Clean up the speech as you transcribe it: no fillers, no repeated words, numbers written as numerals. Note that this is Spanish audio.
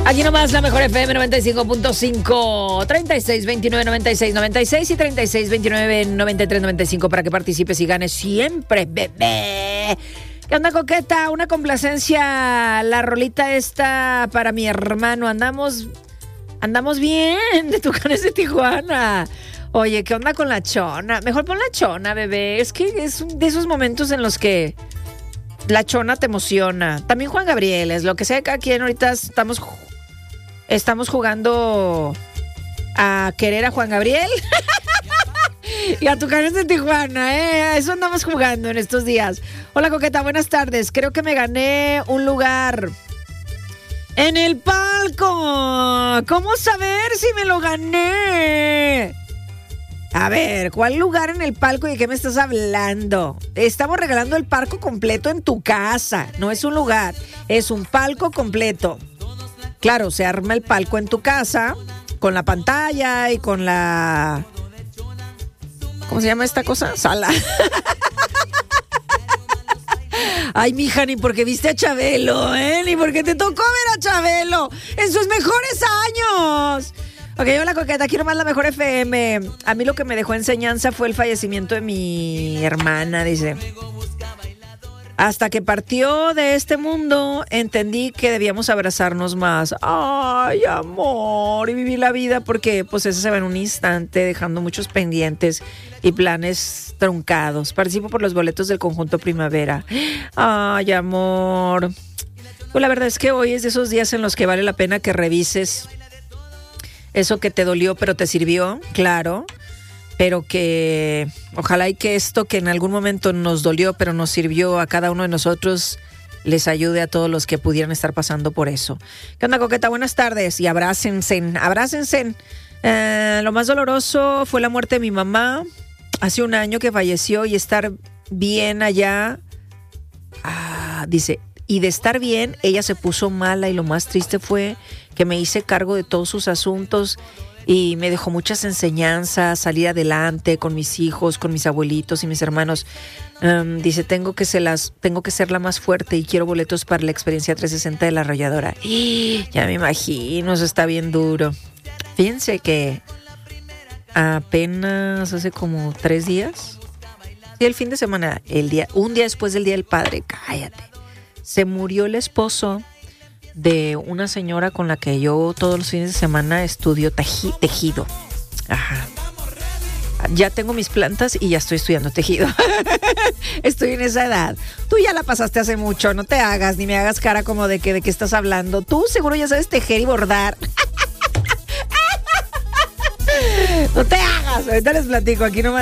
Aquí nomás la mejor FM 95.5, 36299696 y 36299395 para que participes y ganes siempre, bebé. ¿Qué onda, coqueta? Una complacencia, la rolita esta para mi hermano. Andamos bien de Tucanes de Tijuana. Oye, ¿qué onda con la chona? Mejor pon la chona, bebé. Es que es de esos momentos en los que la chona te emociona. También Juan Gabriel, es lo que sea cada quien. Ahorita estamos jugando a querer a Juan Gabriel y a Tucanes de Tijuana, Eso andamos jugando en estos días. Hola, coqueta, buenas tardes. Creo que me gané un lugar en el palco. ¿Cómo saber si me lo gané? A ver, ¿cuál lugar en el palco y de qué me estás hablando? Estamos regalando el palco completo en tu casa. No es un lugar, es un palco completo. Claro, se arma el palco en tu casa con la pantalla y con la... ¿Cómo se llama esta cosa? Sala. Ay, mija, ni porque viste a Chabelo, ni porque te tocó ver a Chabelo en sus mejores años. Ok, hola, coqueta, quiero más la mejor FM. A mí lo que me dejó enseñanza fue el fallecimiento de mi hermana, dice. Hasta que partió de este mundo, entendí que debíamos abrazarnos más. Ay, amor, y vivir la vida porque pues eso se va en un instante, dejando muchos pendientes y planes truncados. Participo por los boletos del conjunto Primavera. Ay, amor. Pues la verdad es que hoy es de esos días en los que vale la pena que revises eso que te dolió pero te sirvió, claro. Pero que ojalá y que esto que en algún momento nos dolió pero nos sirvió a cada uno de nosotros les ayude a todos los que pudieran estar pasando por eso. ¿Qué onda, coqueta? Buenas tardes y abrácense. Lo más doloroso fue la muerte de mi mamá. Hace un año que falleció y estar bien allá. Dice, y de estar bien, ella se puso mala y lo más triste fue que me hice cargo de todos sus asuntos y me dejó muchas enseñanzas, salir adelante con mis hijos, con mis abuelitos y mis hermanos. Dice, tengo que ser la más fuerte y quiero boletos para la experiencia 360 de La Arrolladora. Ya me imagino, eso está bien duro. Fíjense que apenas hace como 3 días, sí, el fin de semana, un día después del Día del Padre, cállate, se murió el esposo de una señora con la que yo todos los fines de semana estudio tejido. Ajá. Ya tengo mis plantas y ya estoy estudiando tejido. Estoy en esa edad. Tú ya la pasaste hace mucho, no te hagas, ni me hagas cara como de qué estás hablando. Tú seguro ya sabes tejer y bordar. No te hagas, ahorita les platico, aquí nomás.